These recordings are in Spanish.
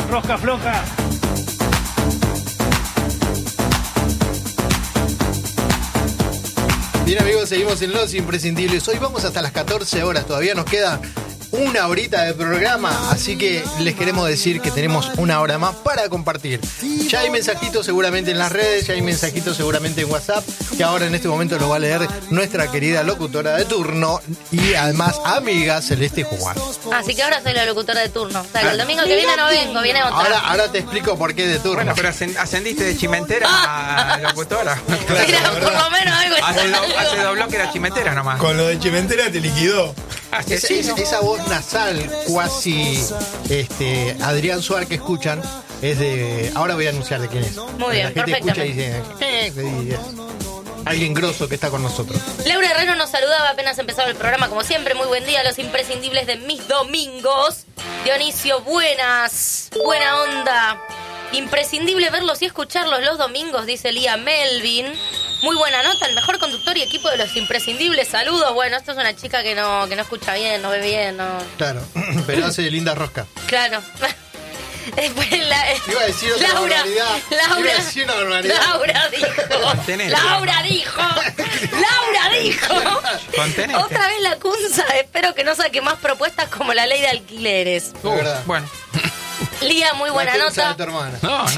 Rosca floja. Bien amigos, seguimos en Los Imprescindibles. Hoy vamos hasta las 14 horas, todavía nos queda una horita de programa, así que les queremos decir que tenemos una hora más para compartir. Ya hay mensajitos seguramente en las redes, ya hay mensajitos seguramente en WhatsApp, que ahora en este momento lo va a leer nuestra querida locutora de turno y además amiga Celeste Juan. Así que ahora soy la locutora de turno. O sea, que el domingo que viene no vengo, viene otra. Ahora te explico por qué de turno. Bueno, pero ascendiste de chimentera a locutora. Claro, mira, por lo menos algo Hace dobló que era chimentera nomás. Con lo de chimentera te liquidó. Esa voz nasal, cuasi Adrián Suárez que escuchan, es de. Ahora voy a anunciar de quién es. Muy bien, la gente escucha y perfectamente. dice. Alguien grosso que está con nosotros. Laura Herrero nos saludaba apenas empezaba el programa, como siempre. Muy buen día, los imprescindibles de mis domingos. Dionisio, buenas. Buena onda. Imprescindible verlos y escucharlos los domingos, dice Lía Melvin. Muy buena nota, el mejor conductor y equipo de los imprescindibles. Saludos. Bueno, esto es una chica que no escucha bien, no ve bien, no. Claro, pero hace linda rosca. Claro. Después iba a decir otra barbaridad. Iba a decir una barbaridad. Laura dijo. Contenete. Otra vez la Cunza. Espero que no saque más propuestas como la ley de alquileres. Verdad. Bueno. Lía, muy buena nota. De tu hermana.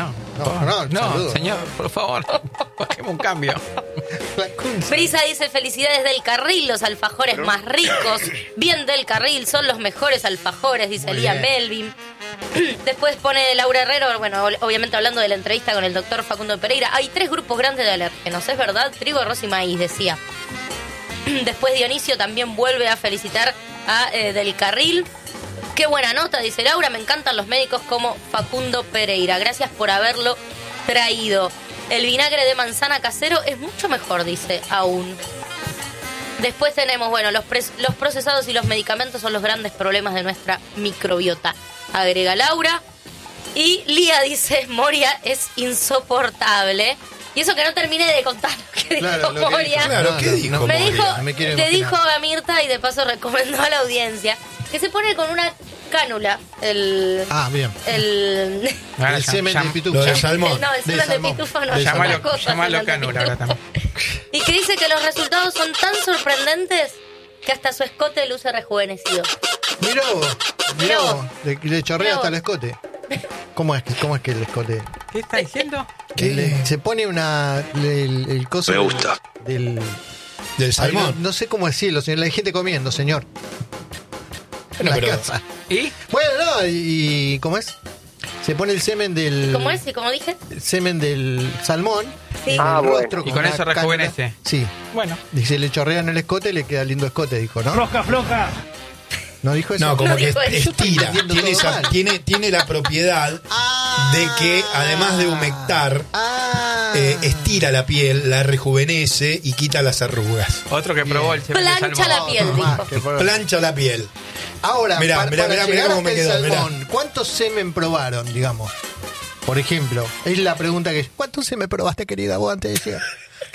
No, señor, por favor. Bajemos un cambio. Brisa dice: felicidades del carril, los alfajores más ricos. Bien del carril, son los mejores alfajores, dice Lía Melvin. Después pone Laura Herrero, bueno, obviamente hablando de la entrevista con el doctor Facundo Pereira. Hay 3 grupos grandes de alérgenos, ¿es verdad? Trigo, arroz y maíz, decía. Después Dionisio también vuelve a felicitar a Del Carril. Qué buena nota, dice Laura, me encantan los médicos como Facundo Pereira. Gracias por haberlo traído. El vinagre de manzana casero es mucho mejor, dice aún. Después tenemos, bueno, los procesados y los medicamentos son los grandes problemas de nuestra microbiota, agrega Laura. Y Lía dice: Moria es insoportable. Y eso que no terminé de contar lo que dijo Moria. ¿Qué dijo? Le dijo a Mirta y de paso recomendó a la audiencia que se pone con una cánula bien. El semen de pitufo. Lo de salmón. No, el semen de pitufo no. Llámalo cánula ahora también. Y que dice que los resultados son tan sorprendentes que hasta su escote luce rejuvenecido. Mirá vos. Le chorrea hasta el escote. ¿Cómo es que el escote? ¿Qué está diciendo? Se pone el coso. Me gusta. Del salmón. No sé cómo decirlo, señor. Hay gente comiendo, señor. Bueno, pero... ¿Y? Bueno, no, y ¿cómo es? Se pone el semen del... ¿Cómo es? ¿Y cómo dije? El semen del salmón. Sí. En el rostro. Y con eso rejuvenece. Cánula. Sí. Bueno. Dice, le chorrean el escote y le queda lindo escote, dijo, ¿no? Rosca floja. ¿No dijo eso? No, como No que dijo eso. estira. Tiene la propiedad de que, además de humectar, estira la piel, la rejuvenece y quita las arrugas. Otro que probó el semen de Plancha salmón. la piel, dijo. Plancha la piel. Ahora, Mirá para llegar cómo hasta me el quedó, salmón, ¿cuántos semen probaron, digamos? Por ejemplo, es la pregunta que... ¿Cuántos semen probaste, querida? Vos antes decías.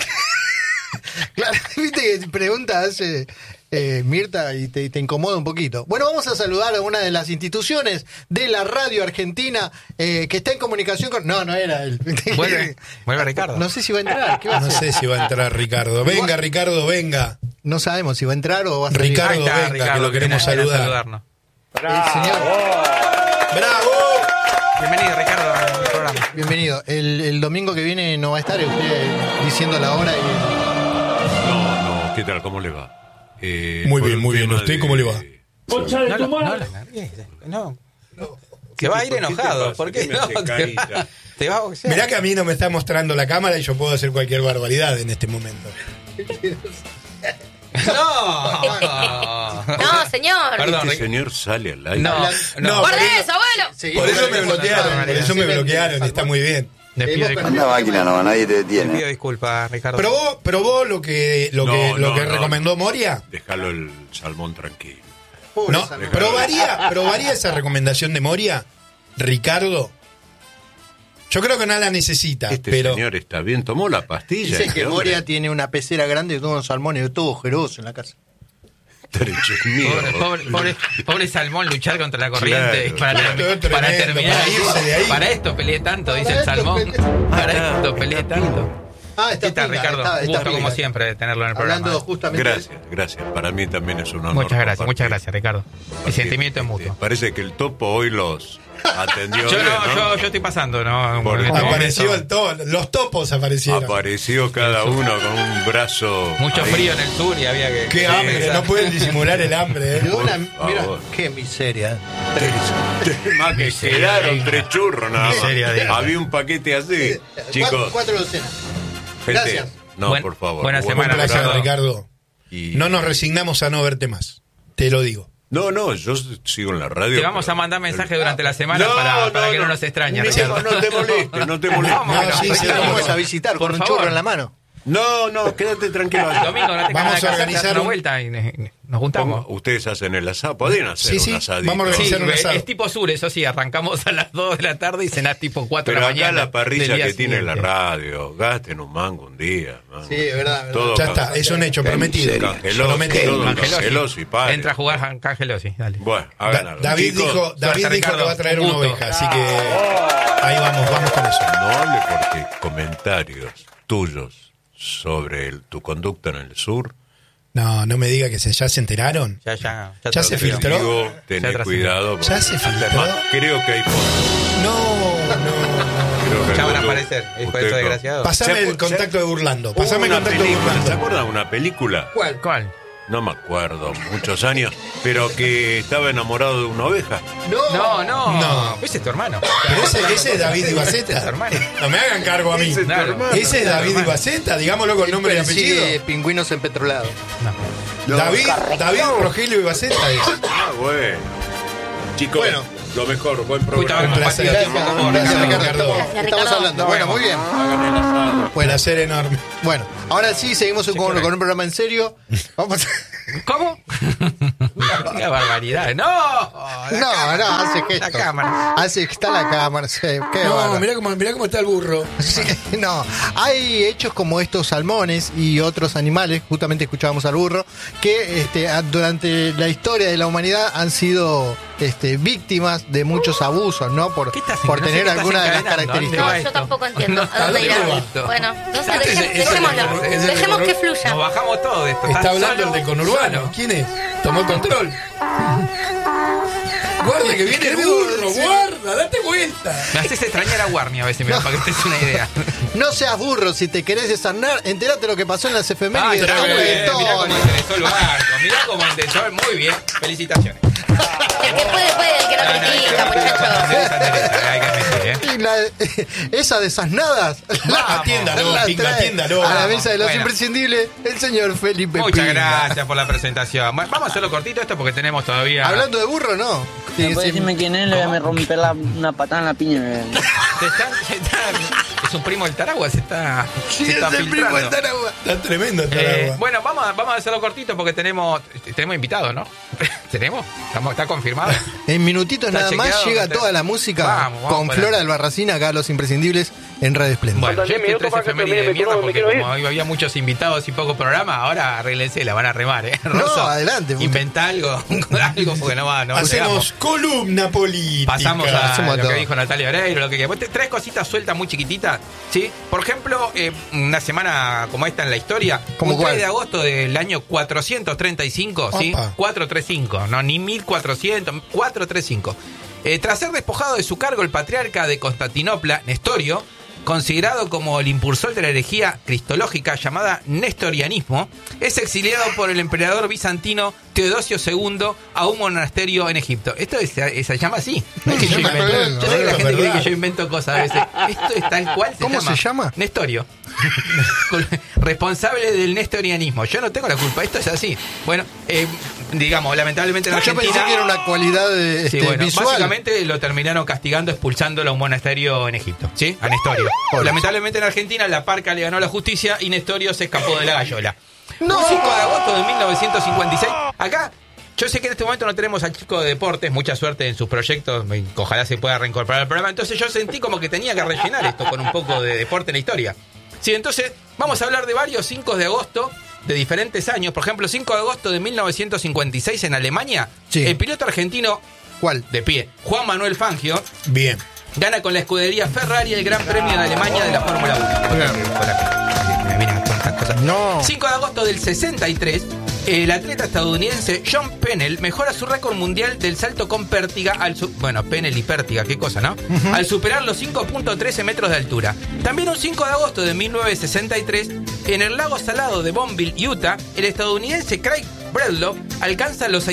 Claro, viste que pregunta hace Mirta y te incomoda un poquito. Bueno, vamos a saludar a una de las instituciones de la radio argentina que está en comunicación con... No era él. Vuelve Ricardo. No sé si va a entrar. ¿Qué va a No hacer? sé si va a entrar Ricardo. Venga, Ricardo, venga. No sabemos si va a entrar o va a salir. Ricardo, Ahí está, venga, Ricardo, que lo queremos viene a saludar. saludarnos. El señor. ¡Bravo! Bienvenido, Ricardo, al programa. Bienvenido. El domingo que viene no va a estar usted diciendo la hora y... No, ¿qué tal? ¿Cómo le va? Muy bien. ¿Usted cómo le va? Concha de tu madre. No. Se va a ir enojado. ¿Por qué no? Te va a boxear. Mirá que a mí no me está mostrando la cámara y yo puedo hacer cualquier barbaridad en este momento. No, señor. Perdón, Este señor sale al aire. No, Guarda eso, abuelo. Sí, por eso me bueno, bloquearon. Por eso me sí, bloquearon. Está muy bien. Le pido disculpas. Anda máquina nomás, nadie te Le pido detiene. disculpas, Ricardo. ¿Probó lo que No, recomendó Moria? Déjalo el salmón tranquilo. pobre ¿No? salmón. ¿Probaría esa recomendación de Moria, Ricardo? Yo creo que no la necesita, Este pero... señor está bien, tomó la pastilla. Dice este que hombre. Moria tiene una pecera grande y todos los salmones, todo ojeroso en la casa. Derechos míos. Pobre salmón luchar contra la corriente. Claro. Para Tremendo, terminar. para irse de ahí. Para esto peleé tanto, dice el salmón. Para esto peleé tanto. Está ¿Qué tal, Pinga, Ricardo? está Un gusto Pinga. como siempre tenerlo en el programa. Hablando justamente Gracias. Para mí también es un honor. Muchas gracias, compartir. Ricardo. El sentimiento es mutuo. Parece que el topo hoy los atendió. Yo bien, ¿no? yo estoy pasando, ¿no? Por el Apareció los topos aparecieron. Apareció cada uno con un brazo. Mucho ahí. frío en el sur y había que... Qué hambre, no pueden disimular el hambre. De una- Por mira, favor. qué miseria. Más que quedaron 3 churros nada más. Miseria, diga. Había un paquete así. Chicos, 4 docenas. gente, Gracias. no, Buen- por favor. buena Un semana, placer, Ricardo. Ricardo. Y- No nos resignamos a no verte más. Te lo digo. No, yo sigo en la radio. Te vamos pero- a mandar mensajes durante la semana para que no nos extrañes, No, Ricardo. no te molestes, no te molestes. Vamos, No, sí, Te sí, vamos no. a visitar Por con un favor. churro en la mano. No, quédate tranquilo. El domingo no te Vamos cagas a de casa, organizar te das una un- vuelta y nos juntamos. Ustedes hacen el asado, podrían hacer Sí, sí, un asadito. vamos a Sí, organizar un asado. es tipo sur, eso sí, arrancamos a las 2 de la tarde y cenás tipo 4 Pero de la acá mañana. la parrilla del día que tiene la siguiente. radio, gasten un mango un día. man. Sí, es verdad. Todo Ya está, es un hecho prometido. Cangelosi, Prometido. todo Cangelosi. Cangelosi, padre. Entra a jugar Cangelosi, dale. Bueno, hagan algo. David Chicos, dijo suerte, que Ricardo. va a traer Un una gusto. oveja, así que ahí vamos con eso. No hable porque comentarios tuyos sobre tu conducta en el sur. No me diga que ya se enteraron. Ya Ya se te- filtró. Digo, Ya tené trascendió. cuidado. ¿Ya se filtró? Además, creo que hay fotos. No. Creo que Ya van a alguno- aparecer, es por usted eso no. desgraciado. Pasame Se- el contacto de Burlando. Hubo Pasame el una contacto de película, ¿se Burlando. acuerdan de una película? ¿Cuál? No me acuerdo, muchos años, pero que estaba enamorado de una oveja. No. Ese es tu hermano. Pero ese es David Ese es Ibaceta. tu hermano. No me hagan cargo a mí. Ese es tu Claro. hermano. Ese es David Ibaceta, digámoslo con nombre y Persigue apellido. pingüinos empetrolados. No. David Rogelio Ibaceta es. Ah, bueno. Chicos, Bueno. lo mejor, buen Uy, programa. estaba placer. compartido tiempo con vos, Gracias, Ricardo. Ricardo. Gracias, Estamos Ricardo. hablando. Bueno, muy bien. Hagan el asado. Placer enorme. Bueno, ahora sí seguimos con un programa en serio. Vamos a... ¿Cómo? Una barbaridad. ¡No! No, hace que La cámara. está la cámara. Sí, qué No, bárbaro. mirá cómo está el burro. Sí, no, hay hechos como estos salmones y otros animales, justamente escuchábamos al burro, que durante la historia de la humanidad han sido víctimas de muchos abusos, ¿no? Por ¿Qué estás por no sé tener qué estás alguna de las encadenando? características. No, va yo esto? tampoco entiendo. No, ¿A dónde irá? ¿dónde va esto? Bueno, entonces Ese es el dejémoslo. ese es el Dejemos que fluya. Nos bajamos todo de esto. Está hablando solo, el del conurbano. solo. ¿Quién es? Tomó control. Guarda que viene el burro, guarda, date vuelta. Me haces extrañar a Warney a veces, mira, para que te des una idea. No seas burro, si te querés desarnar, entérate lo que pasó en las Ah, efemérides. está de bien, todo. mirá cómo interesó el barco, mirá cómo interesó, muy bien, felicitaciones. El que puede, el que no critica, muchachos. Hay que admitir, Y esa de esas nadas, Atiéndalo, la Pinga, trae atiéndalo. a la mesa de los Bueno. imprescindibles, el señor Felipe Muchas Pinga. gracias por la presentación. Bueno, vamos a hacerlo cortito esto porque tenemos todavía... Hablando de burro, no. ¿Me puede decirme quién es? Le voy a romper una patada en la piña. Es un primo del Taragua, se está Es el primo de filtrando. Taragua. Está tremendo el Taragua. Bueno, vamos a hacerlo cortito porque tenemos invitados, ¿no? ¿Tenemos? ¿Está confirmado? En minutitos ¿Está nada más chequeado? llega toda la música Vamos con para Flora Albarracín, acá los imprescindibles en Red Esplendor. Bueno, yo estoy 3 efemérides de mierda porque quiero ir. como había muchos invitados y poco programa, ahora arréglense, la van a remar, ¿eh? No, Rosso, adelante. inventa algo porque no Hacemos llegamos. columna política. Pasamos a Hacemos lo todo. que dijo Natalia Oreiro, lo que quieras. Tres cositas sueltas muy chiquititas, ¿sí? Por ejemplo, una semana como esta en la historia, ¿Cómo un 3 cuál? de agosto del año 435, ¿sí? Opa. 435, no, ni 1400, 435. Tras ser despojado de su cargo el patriarca de Constantinopla, Nestorio, considerado como el impulsor de la herejía cristológica llamada nestorianismo, es exiliado por el emperador bizantino Teodosio II a un monasterio en Egipto. Esto se llama así. No es que yo no, invento. no, Yo sé que la no, gente no, cree no. que yo invento cosas a veces. Esto es tal cual. ¿Cómo se llama? Nestorio. Responsable del nestorianismo. Yo no tengo la culpa. Esto es así. Bueno, digamos, lamentablemente en Yo Argentina... pensé que era una cualidad Sí, bueno, visual. básicamente lo terminaron castigando, expulsándolo a un monasterio en Egipto, ¿sí? A Nestorio. Lamentablemente en Argentina la Parca le ganó la justicia y Nestorio se escapó de la gallola. ¡No! Un 5 de agosto de 1956. Acá, yo sé que en este momento no tenemos al chico de deportes, mucha suerte en sus proyectos, ojalá se pueda reincorporar al programa. Entonces yo sentí como que tenía que rellenar esto con un poco de deporte en la historia. Sí, entonces vamos a hablar de varios 5 de agosto de diferentes años. Por ejemplo, 5 de agosto de 1956 en Alemania, Sí. el piloto argentino, ¿Cuál? de pie, Juan Manuel Fangio, Bien. gana con la escudería Ferrari el Gran Premio de Alemania de la Fórmula 1. Me vienen con estas cosas. No. 5 de agosto del 63, el atleta estadounidense John Pennell mejora su récord mundial del salto con pértiga bueno, Pennell y pértiga, qué cosa, ¿no? Al superar los 5.13 metros de altura. También un 5 de agosto de 1963, en el lago salado de Bonneville, Utah, el estadounidense Craig Bredlow alcanza los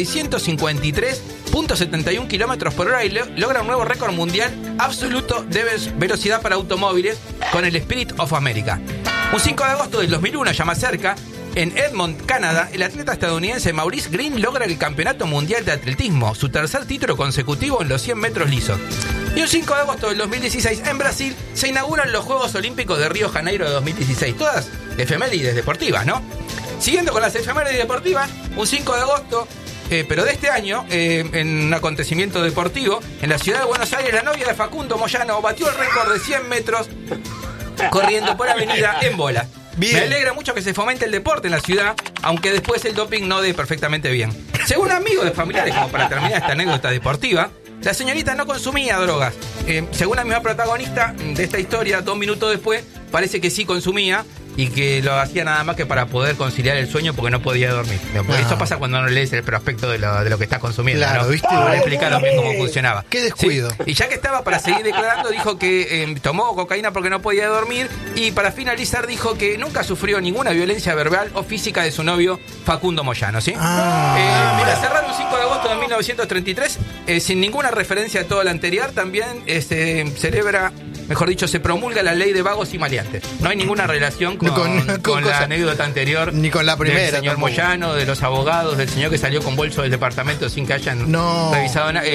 653.71 kilómetros por hora y logra un nuevo récord mundial absoluto de velocidad para automóviles con el Spirit of America. Un 5 de agosto del 2001, ya más cerca, en Edmonton, Canadá, el atleta estadounidense Maurice Green logra el Campeonato Mundial de Atletismo, su tercer título consecutivo en los 100 metros lisos. Y un 5 de agosto del 2016, en Brasil, se inauguran los Juegos Olímpicos de Río Janeiro de 2016. Todas efemérides deportivas, ¿no? Siguiendo con las efemérides deportivas, un 5 de agosto, pero de este año, en un acontecimiento deportivo, en la ciudad de Buenos Aires, la novia de Facundo Moyano batió el récord de 100 metros corriendo por avenida en bola. Bien. Me alegra mucho que se fomente el deporte en la ciudad, aunque después el doping no dé perfectamente bien. Según amigos de familiares, como para terminar esta anécdota deportiva, la señorita no consumía drogas. Según la misma protagonista de esta historia, 2 minutos después, parece que sí consumía y que lo hacía nada más que para poder conciliar el sueño porque no podía dormir. Eso pasa cuando no lees el prospecto de lo que estás consumiendo. Claro, ¿no? ¿viste? Le explicaron bien cómo funcionaba. Qué descuido. Sí. Y ya que estaba para seguir declarando, dijo que tomó cocaína porque no podía dormir, y para finalizar dijo que nunca sufrió ninguna violencia verbal o física de su novio Facundo Moyano, ¿sí? Para cerrar un 5 de agosto de 1933, sin ninguna referencia a todo lo anterior, también se celebra, mejor dicho, se promulga la ley de vagos y maleantes. No hay ninguna relación con la anécdota anterior. Ni con la primera. Del señor tampoco. Moyano, de los abogados, del señor que salió con bolso del departamento sin que hayan revisado nada.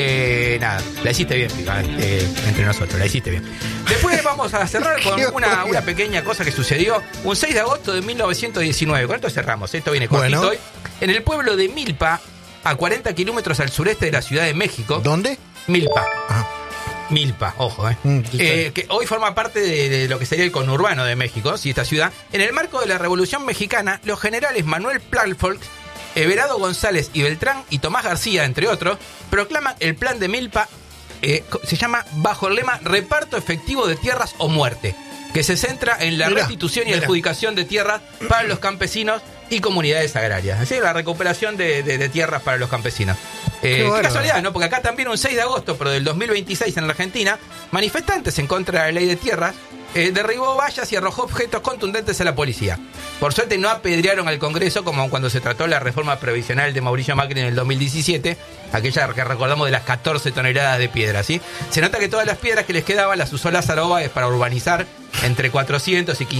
La hiciste bien, Pica, entre nosotros, la hiciste bien. Después vamos a cerrar con una pequeña cosa que sucedió un 6 de agosto de 1919. Con esto cerramos, esto viene cortito hoy. En el pueblo de Milpa, a 40 kilómetros al sureste de la Ciudad de México. ¿Dónde? Milpa. Ajá. Milpa, ojo, que hoy forma parte de lo que sería el conurbano de México, ¿sí? Esta ciudad. En el marco de la Revolución Mexicana, los generales Manuel Palafox, Everardo González y Beltrán y Tomás García, entre otros, proclaman el plan de Milpa, se llama bajo el lema Reparto Efectivo de Tierras o Muerte, que se centra en la restitución y adjudicación de tierras para los campesinos y comunidades agrarias. Así, la recuperación de tierras para los campesinos. Qué casualidad, ¿no? Porque acá también un 6 de agosto, pero del 2026 en la Argentina, manifestantes en contra de la ley de tierras derribó vallas y arrojó objetos contundentes a la policía. Por suerte no apedrearon al Congreso como cuando se trató la reforma previsional de Mauricio Macri en el 2017, aquella que recordamos de las 14 toneladas de piedra, ¿sí? Se nota que todas las piedras que les quedaban las usó Lázaro Báez para urbanizar entre 400 y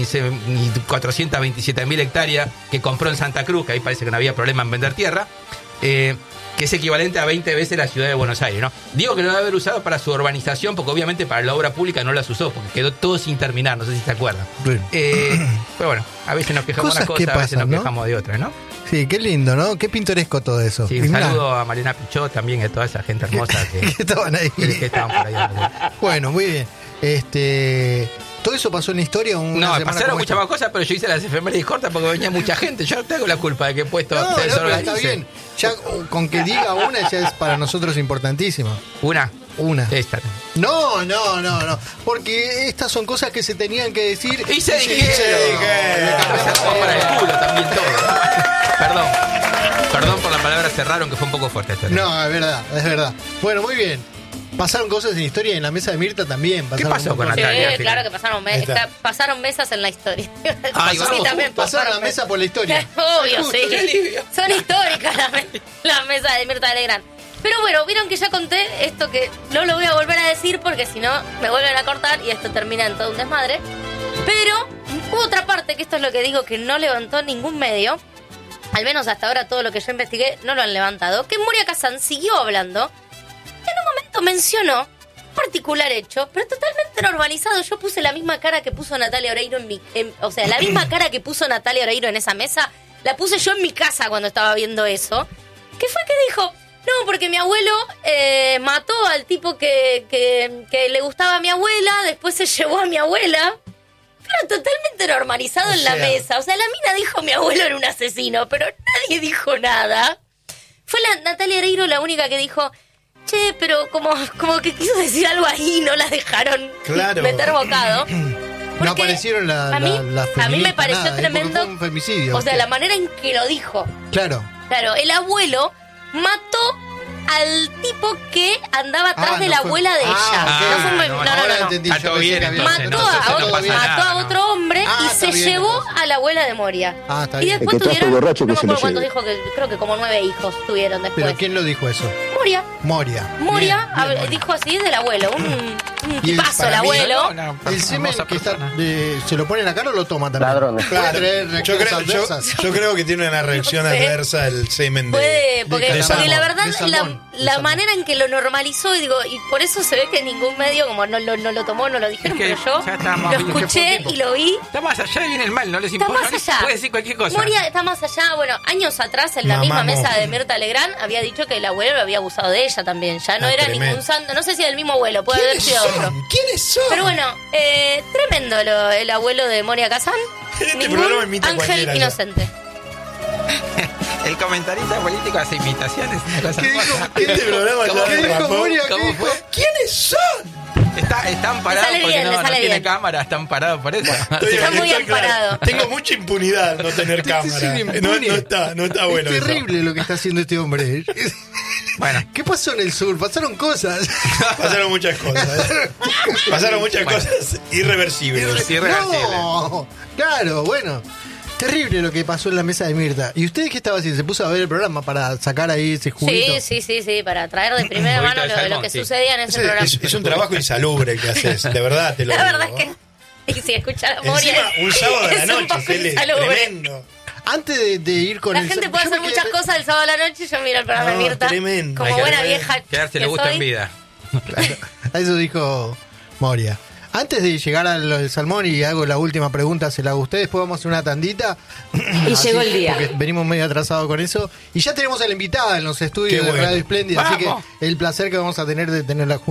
427.000 hectáreas que compró en Santa Cruz, que ahí parece que no había problema en vender tierra, que es equivalente a 20 veces la ciudad de Buenos Aires, ¿no? Digo que lo debe haber usado para su urbanización, porque obviamente para la obra pública no las usó, porque quedó todo sin terminar, no sé si se acuerdan. Pero bueno, a veces nos quejamos de una cosa, a veces nos quejamos de otra, ¿no? Sí, qué lindo, ¿no? Qué pintoresco todo eso. Sí, un saludo a Mariana Pichot también y a toda esa gente hermosa que estaban ahí. Que estaban por ahí. Bueno, muy bien. ¿Todo eso pasó en la historia? No, pasaron muchas más cosas, pero yo hice las efemérides cortas porque venía mucha gente. Yo no tengo la culpa de que he puesto se desorganice. Está bien. Ya con que diga una ya es para nosotros importantísimo. Una. Esta. No. Porque estas son cosas que se tenían que decir. Y se dijeron. Para el culo también todo. Perdón por la palabra cerraron, que fue un poco fuerte. No, es verdad. Bueno, muy bien. Pasaron cosas en historia y en la mesa de Mirta también. ¿Qué pasó con Natalia? Sí, claro que pasaron mesas en la historia. Pasaron la mesa por la historia. Obvio, sí. Son históricas las mesas de Mirta Legrand. Pero bueno, vieron que ya conté esto, que no lo voy a volver a decir porque si no me vuelven a cortar y esto termina en todo un desmadre. Pero hubo otra parte, que esto es lo que digo, que no levantó ningún medio. Al menos hasta ahora todo lo que yo investigué no lo han levantado. Que Moria Kazan siguió hablando. En un momento mencionó un particular hecho, pero totalmente normalizado. Yo puse la misma cara que puso Natalia Oreiro la misma cara que puso Natalia Oreiro en esa mesa, la puse yo en mi casa cuando estaba viendo eso. Que fue que dijo, no, porque mi abuelo mató al tipo que le gustaba a mi abuela, después se llevó a mi abuela. Claro, totalmente normalizado en la mesa. O sea, la mina dijo mi abuelo era un asesino, pero nadie dijo nada. Fue la Natalia Oreiro la única que dijo, che, pero como que quiso decir algo ahí, no la dejaron meter bocado. No aparecieron las a mí me pareció nada, tremendo. fue un femicidio. O sea, la manera en que lo dijo. Claro. Claro, el abuelo mató al tipo que andaba atrás de la abuela de ella. Ahora entendí. Está todo bien, entonces, mató a otro hombre y se llevó a la abuela de Moria. Está y bien. después tuvieron, no me que acuerdo cuántos dijo, que creo que como 9 hijos tuvieron después. ¿Pero quién lo dijo eso? Moria. Bien, Dijo así del abuelo, un Y tipazo para el mí, abuelo. El semen que está, se lo pone en la cara o lo toma también. Ladrones. Claro. Yo creo que tiene una reacción No sé. adversa el semen Puede, porque la verdad, la salmón. manera en que lo normalizó, y por eso se ve que ningún medio como no lo tomó, no lo dijeron, Es que pero yo ya está más lo bien que fue escuché un tipo. y lo vi. Está más allá de bien el mal, no les Está importa. más no les allá. puede decir cualquier cosa. Moria está más allá. Bueno, años atrás, en la misma Mamamos. mesa de Mirta Legrand, había dicho que el abuelo lo había abusado de ella también. Ya no era tremendo. ningún santo. No sé si del mismo abuelo, puede haber sido otro. ¿Quiénes son? Pero bueno, tremendo el abuelo de Moria Kazan. Este programa imita a Ángel cualquiera ya. inocente. El comentarista político hace imitaciones. ¿Qué dijo? Este programa ya ¿Qué dijo derrapó. Moria? ¿Cómo ¿Qué dijo? fue? ¿Quiénes son? Están parados sale porque bien, le no sale tiene bien. cámara, están parados por eso. Está muy Estoy claro. amparado. Tengo mucha impunidad no tener cámara. No está bueno Es eso. terrible lo que está haciendo este hombre. Bueno. ¿Qué pasó en el sur? Pasaron cosas. Pasaron muchas cosas. Pasaron muchas cosas irreversibles. Irreversible. No, claro, bueno. Terrible lo que pasó en la mesa de Mirta. ¿Y usted qué estaba haciendo? ¿Se puso a ver el programa para sacar ahí ese juguito? Sí, para traer de primera Un mano juguito de lo salmón, que sí. sucedía en ese programa. Es un trabajo insalubre el que haces, de verdad te lo La digo. verdad es que y si escuchar a Moria Encima, un sábado de la es un noche, poco Cele, insalubre. tremendo. Antes de ir con La el... gente puede yo hacer me muchas quedé- cosas el sábado a la noche y yo miro el programa de No, Mirta tremendo. como Hay que buena ver. vieja Quedarse que le gusta soy. en vida. Claro, eso dijo Moria. Antes de llegar al salmón y hago la última pregunta, se la hago a ustedes, después vamos a hacer una tandita. Y llegó el día. Porque venimos medio atrasados con eso. Y ya tenemos a la invitada en los estudios Qué de bueno. Radio Espléndida, así ¡Vamos! que el placer que vamos a tener de tenerla juntos.